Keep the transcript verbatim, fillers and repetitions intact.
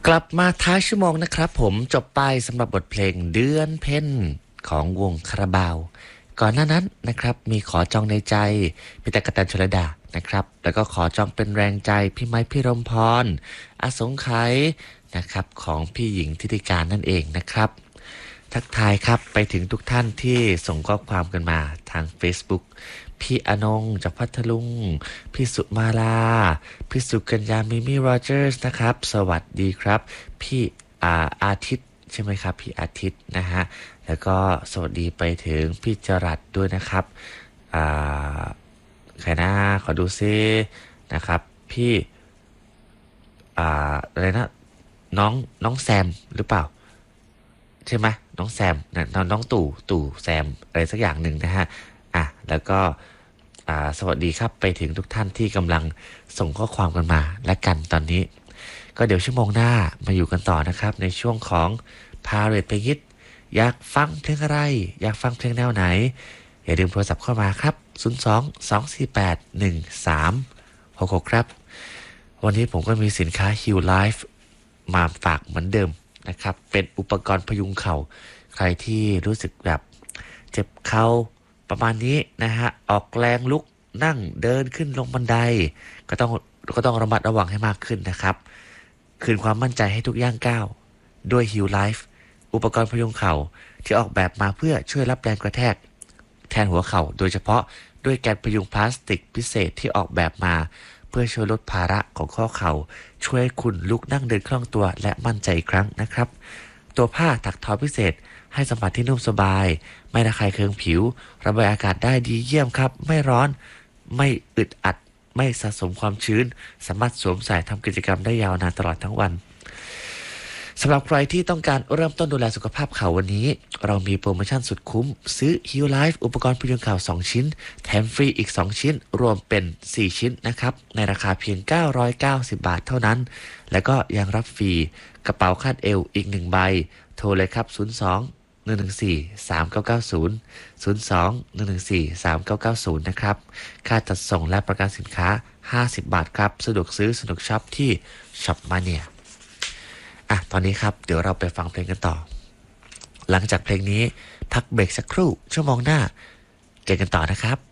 กลับมาท้ายชั่วโมงนะครับผมจบไปสำหรับบทเพลงเดือนเพ็ญของวงคาราบาวก่อนหน้านั้นนะครับมีขอจองในใจพี่ตะกกะแตนชลดานะครับแล้วก็ขอจองเป็นแรงใจพี่ไม้พี่รมพรอาสงไขยนะครับของพี่หญิงทิติการนั่นเองนะครับทักทายครับไปถึงทุกท่านที่ส่งข้อความกันมาทาง Facebook พี่อนงจากพัทลุงพี่สุมาลาพี่สุกัญญามิมี่โรเจอร์สนะครับสวัสดีครับพี่อาอาทิตย์ใช่ไหมครับพี่อาทิตย์นะฮะแล้วก็สวัสดีไปถึงพี่จรัสด้วยนะครับอ่าใครนะขอดูซินะครับพี่อ่าอะไรนะน้องน้องแซมหรือเปล่าใช่ไหมน้องแซมนะน้องน้องตู่ตู่แซมอะไรสักอย่างหนึ่งนะฮะอ่ะแล้วก็อ่าสวัสดีครับไปถึงทุกท่านที่กำลังส่งข้อความกันมาและกันตอนนี้ก็เดี๋ยวชั่วโมงหน้ามาอยู่กันต่อนะครับในช่วงของพาเรทเพลงฮิตอยากฟังเพลงอะไรอยากฟังเพลงแนวไหนอย่าลืมโทรศัพท์เข้ามาครับศูนย์ สอง สอง สี่ แปด หนึ่ง สาม หก หกครับวันนี้ผมก็มีสินค้า Heal Life มาฝากเหมือนเดิมนะครับเป็นอุปกรณ์พยุงเข่าใครที่รู้สึกแบบเจ็บเข่าประมาณนี้นะฮะออกแรงลุกนั่งเดินขึ้นลงบันไดก็ต้องก็ต้องระมัดระวังให้มากขึ้นนะครับคืนความมั่นใจให้ทุกย่างก้าวด้วย Heal Life อุปกรณ์พยุงเข่าที่ออกแบบมาเพื่อช่วยรับแรงกระแทกแทนหัวเข่าโดยเฉพาะด้วยแกนพยุงพลาสติกพิเศษที่ออกแบบมาเพื่อช่วยลดภาระของข้อเข่าช่วยให้คุณลุกนั่งเดินคล่องตัวและมั่นใจอีกครั้งนะครับตัวผ้าถักทอพิเศษให้สัมผัสที่นุ่มสบายไม่ระคายเคืองผิวระบายอากาศได้ดีเยี่ยมครับไม่ร้อนไม่อึดอัดไม่สะสมความชื้นสามารถสวมใส่ทำกิจกรรมได้ยาวนานตลอดทั้งวันสำหรับใครที่ต้องการเริ่มต้นดูแลสุขภาพเข่าวันนี้เรามีโปรโมชั่นสุดคุ้มซื้อ Heal Life อุปกรณ์พยุงเข่าสองชิ้นแถมฟรีอีกสองชิ้นรวมเป็นสี่ชิ้นนะครับในราคาเพียงเก้าร้อยเก้าสิบบาทเท่านั้นแล้วก็ยังรับฟรีกระเป๋าคาดเอวอีกหนึ่งใบโทรเลยครับศูนย์ สอง หนึ่ง หนึ่ง สี่ สาม เก้า เก้า ศูนย์ ศูนย์ สอง หนึ่ง หนึ่ง สี่ สาม เก้า เก้า ศูนย์นะครับค่าจัดส่งและประกันสินค้าห้าสิบบาทครับสะดวกซื้อสนุกช็อปที่ช็อปมาเนียอ่ะตอนนี้ครับเดี๋ยวเราไปฟังเพลงกันต่อหลังจากเพลงนี้พักเบรกสักครู่ชั่วโมงหน้าเจอกันต่อนะครับ